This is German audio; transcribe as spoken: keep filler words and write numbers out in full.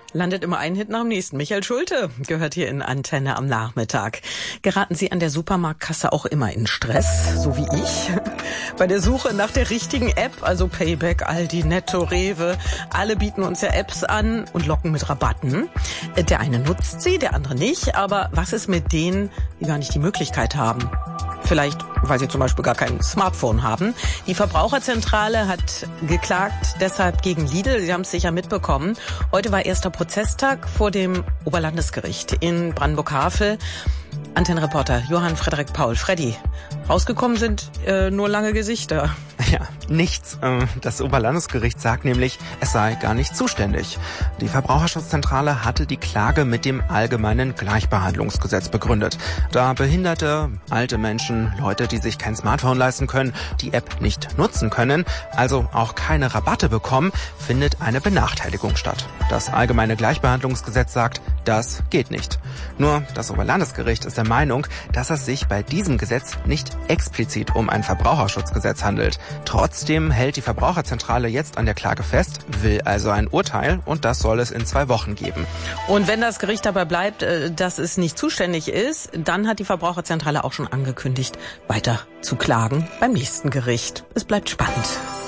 Landet immer ein Hit nach dem nächsten. Michael Schulte gehört hier in Antenne am Nachmittag. Geraten Sie an der Supermarktkasse auch immer in Stress, so wie ich? Bei der Suche nach der richtigen App, also Payback, Aldi, Netto, Rewe, alle bieten uns ja Apps an und locken mit Rabatten. Der eine nutzt sie, der andere nicht. Aber was ist mit denen, die gar nicht die Möglichkeit haben? Vielleicht, weil sie zum Beispiel gar kein Smartphone haben. Die Verbraucherzentrale hat geklagt, deshalb gegen Lidl. Sie haben es sicher mitbekommen. Heute war erster Prozesstag vor dem Oberlandesgericht in Brandenburg-Havel. Antennenreporter Johann Frederik Paul. Freddy, rausgekommen sind äh, nur lange Gesichter. Ja, nichts. Das Oberlandesgericht sagt nämlich, es sei gar nicht zuständig. Die Verbraucherschutzzentrale hatte die Klage mit dem allgemeinen Gleichbehandlungsgesetz begründet. Da Behinderte, alte Menschen, Leute, die sich kein Smartphone leisten können, die App nicht nutzen können, also auch keine Rabatte bekommen, findet eine Benachteiligung statt. Das allgemeine Gleichbehandlungsgesetz sagt, das geht nicht. Nur das Oberlandesgericht ist der Meinung, dass es sich bei diesem Gesetz nicht explizit um ein Verbraucherschutzgesetz handelt. Trotzdem hält die Verbraucherzentrale jetzt an der Klage fest, will also ein Urteil und das soll es in zwei Wochen geben. Und wenn das Gericht dabei bleibt, dass es nicht zuständig ist, dann hat die Verbraucherzentrale auch schon angekündigt, weiter zu klagen beim nächsten Gericht. Es bleibt spannend.